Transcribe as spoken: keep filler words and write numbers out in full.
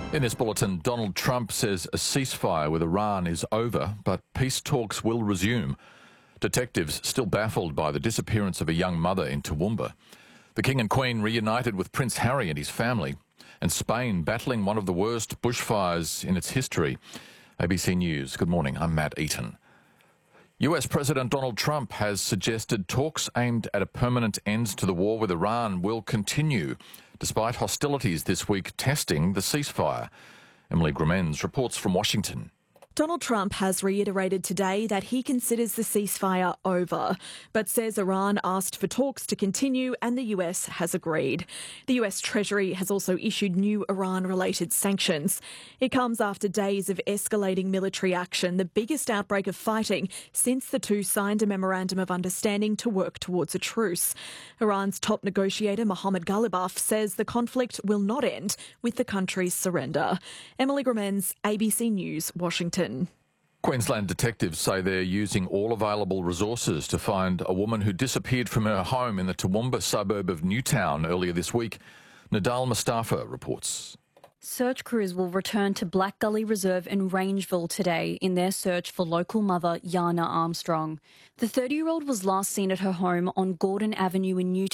In this bulletin, Donald Trump says a ceasefire with Iran is over, but peace talks will resume. Detectives still baffled by the disappearance of a young mother in Toowoomba. The King and Queen reunited with Prince Harry and his family. And Spain battling one of the worst bushfires in its history. A B C News, good morning, I'm Matt Eaton. U S President Donald Trump has suggested talks aimed at a permanent end to the war with Iran will continue, despite hostilities this week testing the ceasefire. Emily Gremens reports from Washington. Donald Trump has reiterated today that he considers the ceasefire over, but says Iran asked for talks to continue and the U S has agreed. The U S Treasury has also issued new Iran-related sanctions. It comes after days of escalating military action, the biggest outbreak of fighting since the two signed a memorandum of understanding to work towards a truce. Iran's top negotiator Mohammad Ghalibaf says the conflict will not end with the country's surrender. Emily Gremens, A B C News, Washington. Queensland detectives say they're using all available resources to find a woman who disappeared from her home in the Toowoomba suburb of Newtown earlier this week. Nadal Mustafa reports. Search crews will return to Black Gully Reserve in Rangeville today in their search for local mother Yana Armstrong. The thirty-year-old was last seen at her home on Gordon Avenue in Newtown